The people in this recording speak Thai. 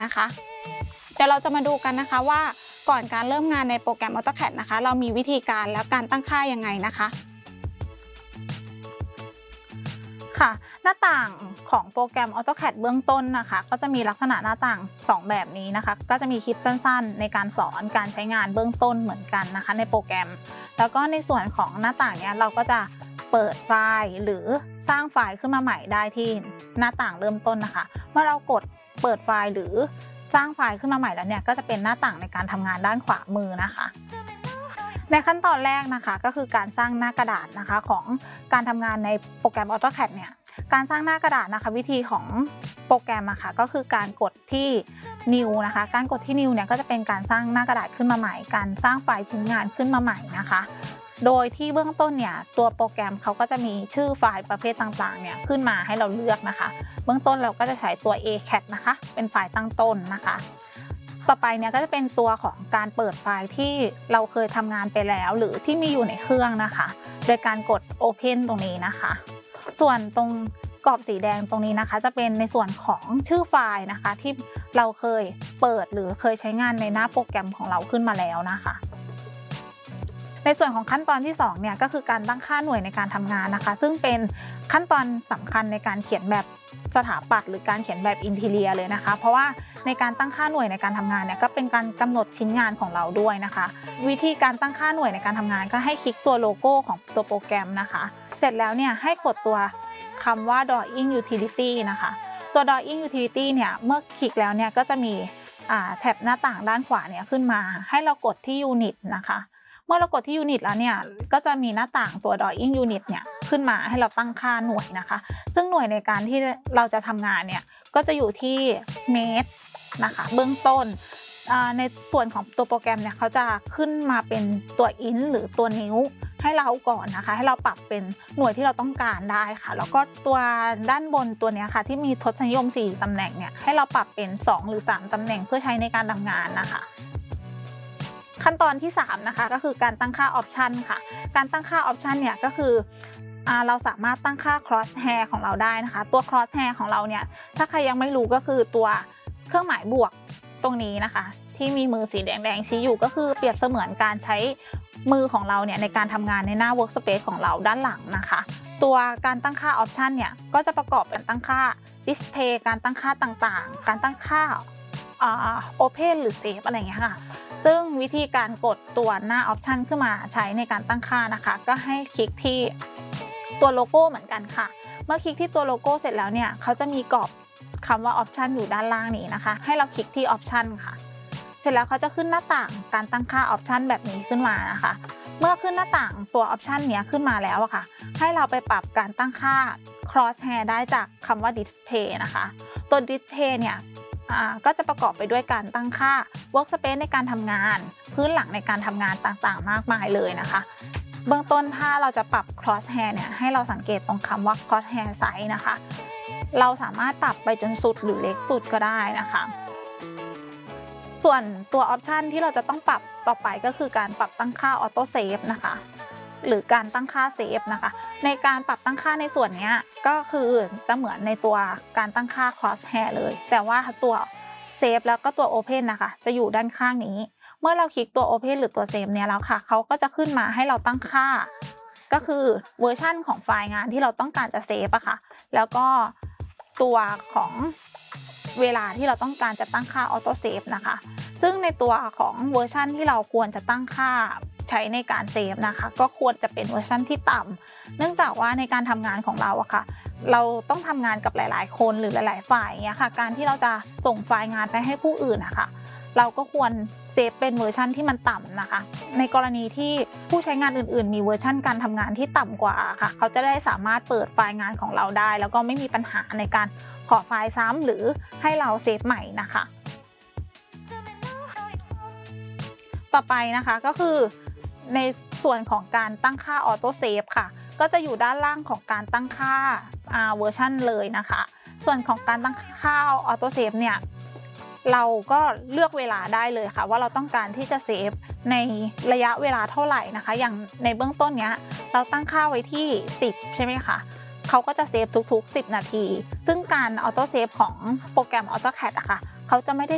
นะคะเดี๋ยวเราจะมาดูกันนะคะว่าก่อนการเริ่มงานในโปรแกรม AutoCAD นะคะเรามีวิธีการและการตั้งค่ายังไงนะคะค่ะหน้าต่างของโปรแกรม AutoCAD เบื้องต้นนะคะก็จะมีลักษณะหน้าต่าง2แบบนี้นะคะก็จะมีคลิปสั้นๆในการสอนการใช้งานเบื้องต้นเหมือนกันนะคะในโปรแกรมแล้วก็ในส่วนของหน้าต่างเนี้ยเราก็จะเปิดไฟล์หรือสร้างไฟล์ขึ้นมาใหม่ได้ที่หน้าต่างเริ่มต้นนะคะเมื่อเรากดเปิดไฟล์หรือสร้างไฟล์ขึ้นมาใหม่แล้วเนี่ยก็จะเป็นหน้าต่างในการทำงานด้านขวามือนะคะในขั้นตอนแรกนะคะก็คือการสร้างหน้ากระดาษนะคะของการทำงานในโปรแกรม AutoCAD เนี่ยการสร้างหน้ากระดาษนะคะวิธีของโปรแกรมอะค่ะก็คือการกดที่ New นะคะการกดที่ New เนี่ยก็จะเป็นการสร้างหน้ากระดาษขึ้นมาใหม่การสร้างไฟล์ชิ้นงานขึ้นมาใหม่นะคะโดยที่เบื้องต้นเนี่ยตัวโปรแกรมเขาก็จะมีชื่อไฟล์ประเภทต่างๆเนี่ยขึ้นมาให้เราเลือกนะคะเบื้องต้นเราก็จะใช้ตัว ACAD นะคะเป็นไฟล์ตั้งต้นนะคะต่อไปเนี่ยก็จะเป็นตัวของการเปิดไฟล์ที่เราเคยทำงานไปแล้วหรือที่มีอยู่ในเครื่องนะคะโดยการกด Open ตรงนี้นะคะส่วนตรงกรอบสีแดงตรงนี้นะคะจะเป็นในส่วนของชื่อไฟล์นะคะที่เราเคยเปิดหรือเคยใช้งานในหน้าโปรแกรมของเราขึ้นมาแล้วนะคะในส่วนของขั้นตอนที่2เนี่ยก็คือการตั้งค่าหน่วยในการทำงานนะคะซึ่งเป็นขั้นตอนสำคัญในการเขียนแบบสถาปัตย์หรือการเขียนแบบอินทีเรียเลยนะคะเพราะว่าในการตั้งค่าหน่วยในการทำงานเนี่ยก็เป็นการกำหนดชิ้นงานของเราด้วยนะคะวิธีการตั้งค่าหน่วยในการทำงานก็ให้คลิกตัวโลโก้ของตัวโปรแกรมนะคะเสร็จแล้วเนี่ยให้กดตัวคำว่า Drawing Utility นะคะตัว Drawing Utility เนี่ยเมื่อคลิกแล้วเนี่ยก็จะมีแถบหน้าต่างด้านขวาเนี่ยขึ้นมาให้เรากดที่ Unit นะคะเมื่อเรากดที่ Unit แล้วเนี่ยก็จะมีหน้าต่างตัว Drawing Unit เนี่ยขึ้นมาให้เราตั้งค่าหน่วยนะคะซึ่งหน่วยในการที่เราจะทำงานเนี่ยก็จะอยู่ที่เมตรนะคะเบื้องต้นในส่วนของตัวโปรแกรมเนี่ยเขาจะขึ้นมาเป็นตัวอินหรือตัวนิ้วให้เราก่อนนะคะให้เราปรับเป็นหน่วยที่เราต้องการได้ค่ะแล้วก็ตัวด้านบนตัวนี้ค่ะที่มีทศนิยม4ตำแหน่งเนี่ยให้เราปรับเป็น2หรือ3ตำแหน่งเพื่อใช้ในการทำงานนะคะขั้นตอนที่3นะคะก็คือการตั้งค่าออปชันค่ะการตั้งค่าออปชันเนี่ยก็คือเราสามารถตั้งค่า cross hair ของเราได้นะคะตัว cross hair ของเราเนี่ยถ้าใครยังไม่รู้ก็คือตัวเครื่องหมายบวกตรงนี้นะคะที่มีมือสีแดงๆชี้อยู่ก็คือเปรียบเสมือนการใช้มือของเราเนี่ยในการทำงานในหน้า workspace ของเราด้านหลังนะคะตัวการตั้งค่าออปชันเนี่ยก็จะประกอบกันตั้งค่า display การตั้งค่าต่างๆการตั้งค่าopen หรือ save อะไรอย่างเงี้ยค่ะซึ่งวิธีการกดตัวหน้าออปชันขึ้นมาใช้ในการตั้งค่านะคะก็ให้คลิกที่ตัวโลโก้เหมือนกันค่ะเมื่อคลิกที่ตัวโลโก้เสร็จแล้วเนี่ยเขาจะมีกรอบคำว่าออปชันอยู่ด้านล่างนี้นะคะให้เราคลิกที่ออปชันค่ะเสร็จแล้วเขาจะขึ้นหน้าต่างการตั้งค่าออปชันแบบนี้ขึ้นมานะคะเมื่อขึ้นหน้าต่างตัวออปชันเนี้ยขึ้นมาแล้วอะค่ะให้เราไปปรับการตั้งค่า cross hair ได้จากคำว่า display นะคะตัว display เนี่ยก็จะประกอบไปด้วยการตั้งค่า workspace ในการทำงานพื้นหลังในการทำงานต่างๆมากมายเลยนะคะเบื้องต้นถ้าเราจะปรับ cross hair เนี่ยให้เราสังเกตตรงคำว่า cross hair size นะคะเราสามารถปรับไปจนสุดหรือเล็กสุดก็ได้นะคะส่วนตัวออปชันที่เราจะต้องปรับต่อไปก็คือการปรับตั้งค่า auto save นะคะหรือการตั้งค่าเซฟนะคะในการปรับตั้งค่าในส่วนนี้ก็คือจะเหมือนในตัวการตั้งค่า cross hair เลยแต่ว่าตัวเซฟแล้วก็ตัว open นะคะจะอยู่ด้านข้างนี้เมื่อเราคลิกตัว open หรือตัวเซฟเนี่ยแล้วค่ะเขาก็จะขึ้นมาให้เราตั้งค่าก็คือเวอร์ชันของไฟล์งานที่เราต้องการจะเซฟอะค่ะแล้วก็ตัวของเวลาที่เราต้องการจะตั้งค่า auto save นะคะซึ่งในตัวของเวอร์ชันที่เราควรจะตั้งค่าใช้ในการเซฟนะคะก็ควรจะเป็นเวอร์ชันที่ต่ำเนื่องจากว่าในการทำงานของเราอะค่ะเราต้องทำงานกับหลายๆคนหรือหลายๆฝ่ายเนี่ยค่ะการที่เราจะส่งไฟล์งานไปให้ผู้อื่นนะคะเราก็ควรเซฟเป็นเวอร์ชันที่มันต่ำนะคะในกรณีที่ผู้ใช้งานอื่นๆมีเวอร์ชันการทำงานที่ต่ำกว่าค่ะเขาจะได้สามารถเปิดไฟล์งานของเราได้แล้วก็ไม่มีปัญหาในการขอไฟล์ซ้ำหรือให้เราเซฟใหม่นะคะต่อไปนะคะก็คือในส่วนของการตั้งค่าออโต้เซฟค่ะก็จะอยู่ด้านล่างของการตั้งค่าเวอร์ชันเลยนะคะส่วนของการตั้งค่าออโต้เซฟเนี่ยเราก็เลือกเวลาได้เลยค่ะว่าเราต้องการที่จะเซฟในระยะเวลาเท่าไหร่นะคะอย่างในเบื้องต้นเนี้ยเราตั้งค่าไว้ที่10ใช่ไหมคะเขาก็จะเซฟทุกๆ10นาทีซึ่งการออโต้เซฟของโปรแกรม AutoCAD อะค่ะเขาจะไม่ได้